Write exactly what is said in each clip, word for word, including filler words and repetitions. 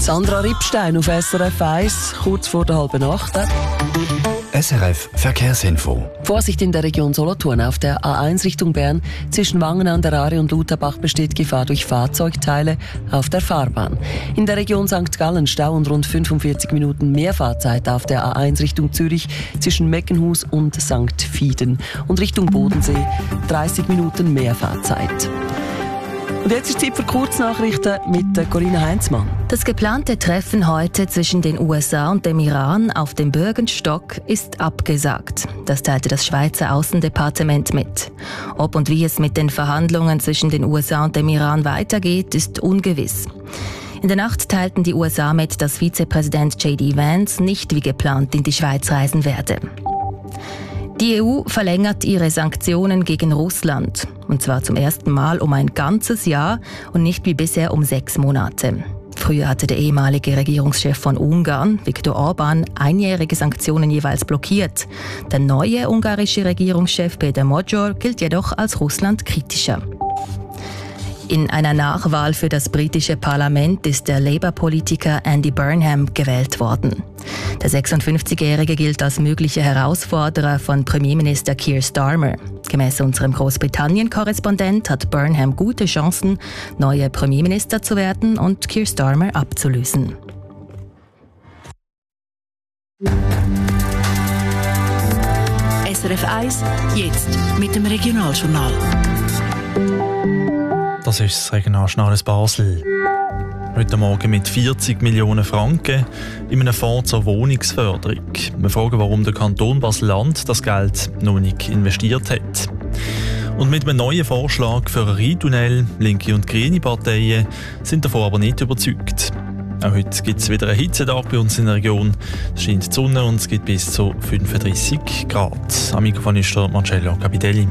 Sandra Rippstein auf S R F eins, kurz vor der halben Nacht. S R F Verkehrsinfo. Vorsicht in der Region Solothurn. Auf der A eins Richtung Bern zwischen Wangen an der Aare und Lutherbach besteht Gefahr durch Fahrzeugteile auf der Fahrbahn. In der Region Sankt Gallen Stau und rund fünfundvierzig Minuten mehr Fahrzeit auf der A eins Richtung Zürich zwischen Meckenhus und Sankt Fieden. Und Richtung Bodensee dreißig Minuten mehr Fahrzeit. Und jetzt ist Zeit für Kurznachrichten mit Corinna Heinzmann. Das geplante Treffen heute zwischen den U S A und dem Iran auf dem Bürgenstock ist abgesagt. Das teilte das Schweizer Außendepartement mit. Ob und wie es mit den Verhandlungen zwischen den U S A und dem Iran weitergeht, ist ungewiss. In der Nacht teilten die U S A mit, dass Vizepräsident J D Vance nicht wie geplant in die Schweiz reisen werde. Die E U verlängert ihre Sanktionen gegen Russland. Und zwar zum ersten Mal um ein ganzes Jahr und nicht wie bisher um sechs Monate. Früher hatte der ehemalige Regierungschef von Ungarn, Viktor Orbán, einjährige Sanktionen jeweils blockiert. Der neue ungarische Regierungschef Péter Magyar gilt jedoch als russlandkritischer. In einer Nachwahl für das britische Parlament ist der Labour-Politiker Andy Burnham gewählt worden. Der sechsundfünfzigjährige gilt als möglicher Herausforderer von Premierminister Keir Starmer. Gemäss unserem Großbritannien-Korrespondent hat Burnham gute Chancen, neuer Premierminister zu werden und Keir Starmer abzulösen. S R F eins, jetzt mit dem Regionaljournal. Das ist das Regionaljournal aus Basel. Heute Morgen mit vierzig Millionen Franken in einem Fonds zur Wohnungsförderung. Wir fragen, warum der Kanton Basel-Land das Geld noch nicht investiert hat. Und mit einem neuen Vorschlag für ein Rheintunnel, linke und grüne Parteien, sind davon aber nicht überzeugt. Auch heute gibt es wieder einen Hitzetag bei uns in der Region. Es scheint die Sonne und es gibt bis zu fünfunddreissig Grad. Am Mikrofon ist der Marcello Capitelli.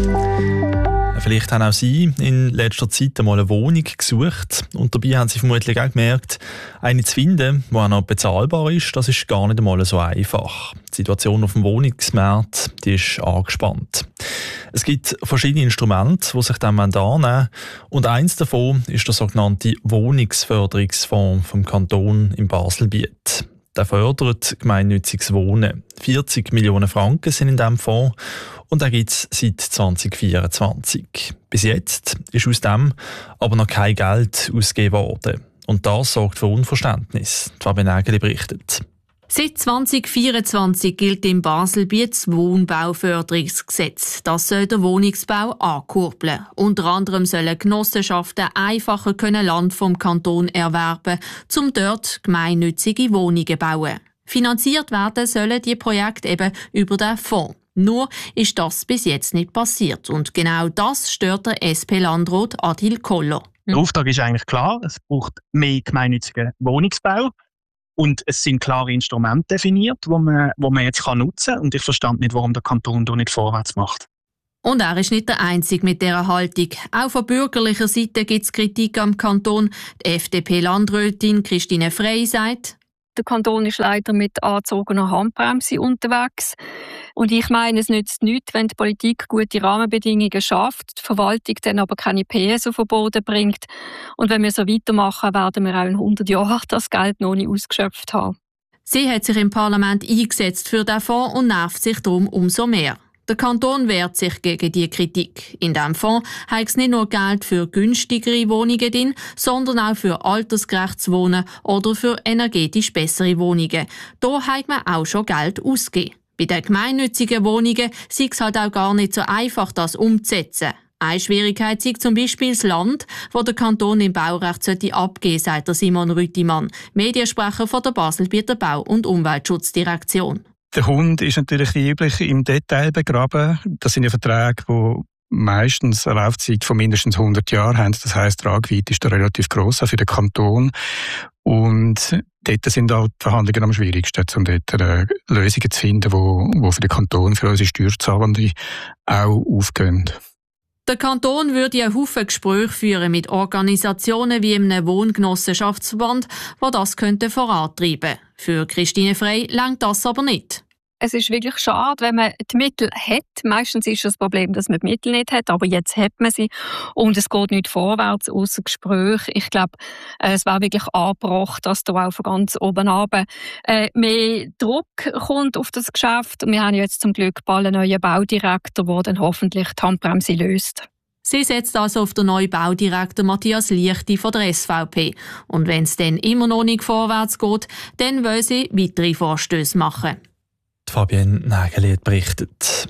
Vielleicht haben auch Sie in letzter Zeit einmal eine Wohnung gesucht und dabei haben Sie vermutlich auch gemerkt, eine zu finden, die auch noch bezahlbar ist, das ist gar nicht einmal so einfach. Die Situation auf dem Wohnungsmarkt, die ist angespannt. Es gibt verschiedene Instrumente, die sich dem annehmen wollen, und eins davon ist der sogenannte Wohnungsförderungsfonds vom Kanton im Baselbiet. Der fördert gemeinnütziges Wohnen. vierzig Millionen Franken sind in diesem Fonds und den gibt es seit zwanzig vierundzwanzig. Bis jetzt ist aus dem aber noch kein Geld ausgegeben worden. Und das sorgt für Unverständnis. Fabian Nägeli berichtet. Seit zwanzig vierundzwanzig gilt im Baselbiet das Wohnbauförderungsgesetz. Das soll den Wohnungsbau ankurbeln. Unter anderem sollen Genossenschaften einfacher können Land vom Kanton erwerben, um dort gemeinnützige Wohnungen zu bauen. Finanziert werden sollen die Projekte eben über den Fonds. Nur ist das bis jetzt nicht passiert. Und genau das stört der S P-Landrat Adil Koller. Der Auftrag ist eigentlich klar. Es braucht mehr gemeinnützigen Wohnungsbau. Und es sind klare Instrumente definiert, die man, die man jetzt nutzen kann. Und ich verstand nicht, warum der Kanton da nicht vorwärts macht. Und er ist nicht der Einzige mit dieser Haltung. Auch von bürgerlicher Seite gibt es Kritik am Kanton. Die F D P-Landrätin Christine Frey sagt: Der Kanton ist leider mit angezogener Handbremse unterwegs. Und ich meine, es nützt nichts, wenn die Politik gute Rahmenbedingungen schafft, die Verwaltung dann aber keine P S auf den Boden bringt. Und wenn wir so weitermachen, werden wir auch in hundert Jahren das Geld noch nicht ausgeschöpft haben. Sie hat sich im Parlament eingesetzt für diesen Fonds und nervt sich darum umso mehr. Der Kanton wehrt sich gegen diese Kritik. In diesem Fonds hat es nicht nur Geld für günstigere Wohnungen drin, sondern auch für altersgerechtes Wohnen oder für energetisch bessere Wohnungen. Da hat man auch schon Geld ausgegeben. Bei den gemeinnützigen Wohnungen sei es halt auch gar nicht so einfach, das umzusetzen. Eine Schwierigkeit sei zum Beispiel das Land, das der Kanton im Baurecht sollte abgeben, sagt der Simon Rüttimann, Mediensprecher von der Baselbieter Bau- und Umweltschutzdirektion. Der Hund ist natürlich wie üblich im Detail begraben. Das sind ja Verträge, die meistens eine Laufzeit von mindestens hundert Jahren haben. Das heisst, die Tragweite ist da relativ gross, auch für den Kanton. Und dort sind auch die Verhandlungen am schwierigsten, um dort äh, Lösungen zu finden, die, die für den Kanton, für unsere Steuerzahlenden auch aufgehen. Der Kanton würde einen Haufen Gespräche führen mit Organisationen wie einem Wohngenossenschaftsverband, die das könnte vorantreiben. Für Christine Frey reicht das aber nicht. Es ist wirklich schade, wenn man die Mittel hat. Meistens ist das Problem, dass man die Mittel nicht hat, aber jetzt hat man sie und es geht nicht vorwärts, ausser Gespräch. Ich glaube, es wäre wirklich angebracht, dass da auch von ganz oben runter äh, mehr Druck kommt auf das Geschäft. Und wir haben jetzt zum Glück bald einen neuen Baudirektor, der dann hoffentlich die Handbremse löst. Sie setzt also auf den neuen Baudirektor Matthias Liechti von der S V P. Und wenn es dann immer noch nicht vorwärts geht, dann will sie weitere Vorstöße machen. Fabienne Nägeli hat berichtet.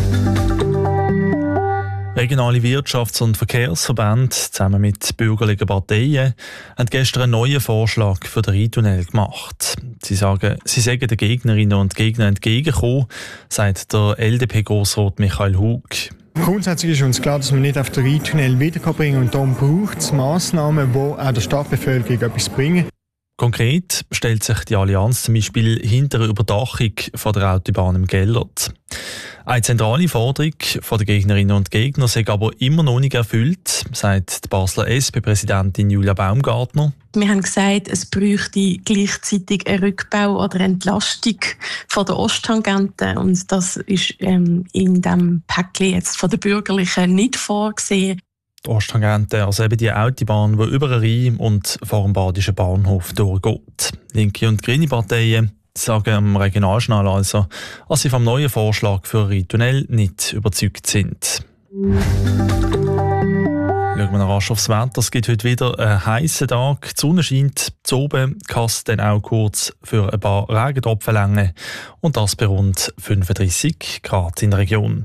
Regionale Wirtschafts- und Verkehrsverbände zusammen mit bürgerlichen Parteien haben gestern einen neuen Vorschlag für den Rheintunnel gemacht. Sie sagen, sie sägen den Gegnerinnen und Gegnern entgegenkommen, sagt der L D P-Grossrat Michael Hug. Grundsätzlich ist uns klar, dass man nicht auf den Rheintunnel wiederbringen kann und darum braucht es Massnahmen, die auch der Stadtbevölkerung etwas bringen. Konkret stellt sich die Allianz zum Beispiel hinter einer Überdachung von der Autobahn im Gellert. Eine zentrale Forderung der Gegnerinnen und Gegner sei aber immer noch nicht erfüllt, sagt die Basler S P-Präsidentin Julia Baumgartner. Wir haben gesagt, es bräuchte gleichzeitig einen Rückbau oder Entlastung von der Osttangente. Und das ist ähm, in diesem Päckchen jetzt von den Bürgerlichen nicht vorgesehen. Die Osttangente, also eben die Autobahn, die über den Rhein und vor dem Badischen Bahnhof durchgeht. Linke und grüne Parteien sagen am Regionaljournal also, dass sie vom neuen Vorschlag für einen Rheintunnel nicht überzeugt sind. Schauen wir noch rasch aufs Wetter. Es gibt heute wieder einen heissen Tag. Die Sonne scheint, zu oben kann es dann auch kurz für ein paar Regentropfen reichen. Und das bei rund fünfunddreissig Grad in der Region.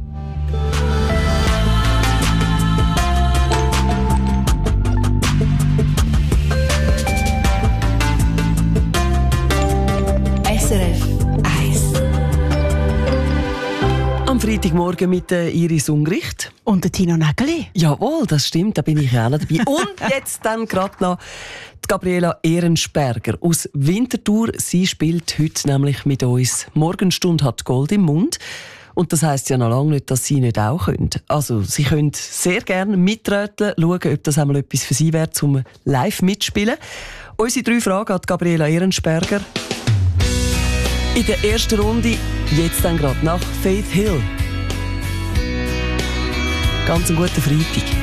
S R F eins. Am Freitagmorgen mit der Iris Ungricht. Und der Tino Nägeli. Jawohl, das stimmt, da bin ich auch noch dabei. Und jetzt dann gerade noch die Gabriela Ehrensperger aus Winterthur. Sie spielt heute nämlich mit uns. Morgenstunde hat Gold im Mund. Und das heisst ja noch lange nicht, dass Sie nicht auch können. Also, Sie können sehr gerne mitröteln, schauen, ob das einmal etwas für Sie wäre, zum live mitspielen. Unsere drei Fragen an Gabriela Ehrensperger. In der ersten Runde, jetzt dann gerade nach Faith Hill. Ganz einen guten Freitag.